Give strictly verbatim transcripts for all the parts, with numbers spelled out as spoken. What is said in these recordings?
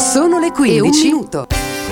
Sono le quindici. E un minuto.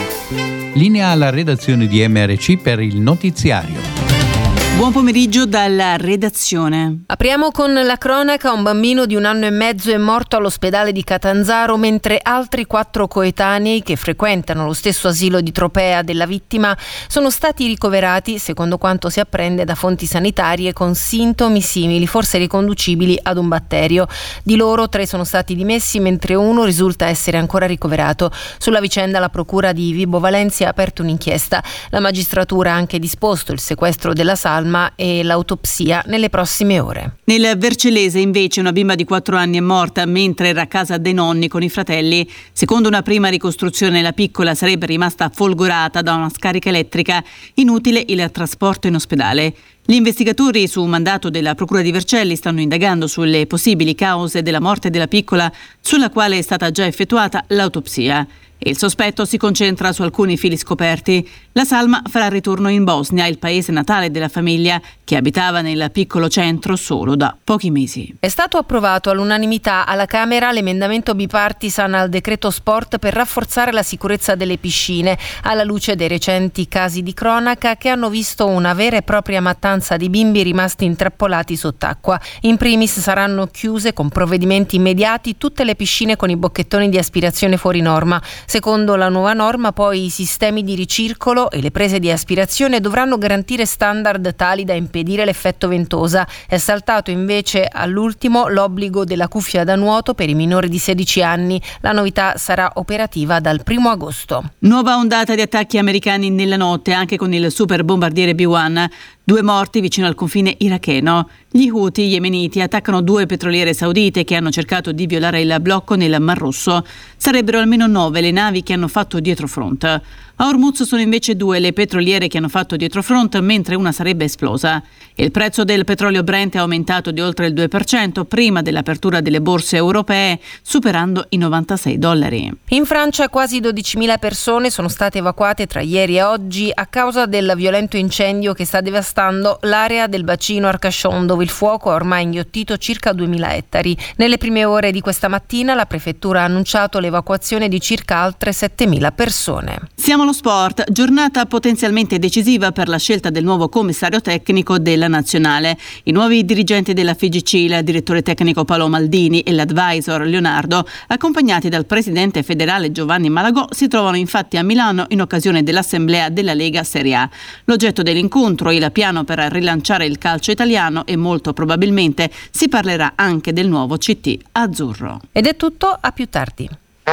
Linea alla redazione di M R C per il notiziario. Buon pomeriggio dalla redazione. Apriamo con la cronaca. Un bambino di un anno e mezzo è morto all'ospedale di Catanzaro, mentre altri quattro coetanei che frequentano lo stesso asilo di Tropea della vittima sono stati ricoverati, secondo quanto si apprende da fonti sanitarie, con sintomi simili, forse riconducibili ad un batterio. Di loro tre sono stati dimessi, mentre uno risulta essere ancora ricoverato. Sulla vicenda la procura di Vibo Valentia ha aperto un'inchiesta. La magistratura ha anche disposto il sequestro della salma e l'autopsia nelle prossime ore. Nel Vercellese invece una bimba di quattro anni è morta mentre era a casa dei nonni con i fratelli. Secondo una prima ricostruzione la piccola sarebbe rimasta folgorata da una scarica elettrica, inutile il trasporto in ospedale. Gli investigatori, su mandato della Procura di Vercelli, stanno indagando sulle possibili cause della morte della piccola, sulla quale è stata già effettuata l'autopsia. E il sospetto si concentra su alcuni fili scoperti. La salma farà ritorno in Bosnia, il paese natale della famiglia, che abitava nel piccolo centro solo da pochi mesi. È stato approvato all'unanimità alla Camera l'emendamento bipartisan al decreto sport per rafforzare la sicurezza delle piscine, alla luce dei recenti casi di cronaca che hanno visto una vera e propria mattanza di bimbi rimasti intrappolati sott'acqua. In primis saranno chiuse con provvedimenti immediati tutte le piscine con i bocchettoni di aspirazione fuori norma. Secondo la nuova norma, poi, i sistemi di ricircolo e le prese di aspirazione dovranno garantire standard tali da impedire l'effetto ventosa. È saltato invece all'ultimo l'obbligo della cuffia da nuoto per i minori di sedici anni. La novità sarà operativa dal primo agosto. Nuova ondata di attacchi americani nella notte, anche con il super bombardiere B uno. Due morti vicino al confine iracheno. Gli Houthi yemeniti attaccano due petroliere saudite che hanno cercato di violare il blocco nel Mar Rosso. Sarebbero almeno nove le navi che hanno fatto dietrofront. A Hormuz sono invece due le petroliere che hanno fatto dietrofront, mentre una sarebbe esplosa. Il prezzo del petrolio Brent è aumentato di oltre il due per cento prima dell'apertura delle borse europee, superando i novantasei dollari. In Francia quasi dodicimila persone sono state evacuate tra ieri e oggi a causa del violento incendio che sta devastando l'area del bacino Arcachon, dove il fuoco ha ormai inghiottito circa duemila ettari. Nelle prime ore di questa mattina la prefettura ha annunciato l'evacuazione di circa altre settemila persone. Siamo allo sport, giornata potenzialmente decisiva per la scelta del nuovo commissario tecnico della nazionale. I nuovi dirigenti della F I G C, il direttore tecnico Paolo Maldini e l'advisor Leonardo, accompagnati dal presidente federale Giovanni Malagò, si trovano infatti a Milano in occasione dell'assemblea della Lega Serie A. L'oggetto dell'incontro, il piano per rilanciare il calcio italiano, e molto probabilmente si parlerà anche del nuovo C T azzurro. Ed è tutto, a più tardi.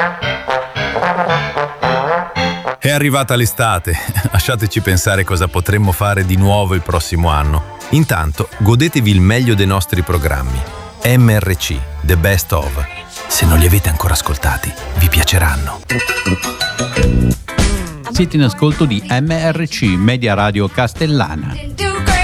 È arrivata l'estate, lasciateci pensare cosa potremmo fare di nuovo il prossimo anno. Intanto, godetevi il meglio dei nostri programmi. M R C, The Best Of. Se non li avete ancora ascoltati, vi piaceranno. Siete in ascolto di M R C, Media Radio Castellana.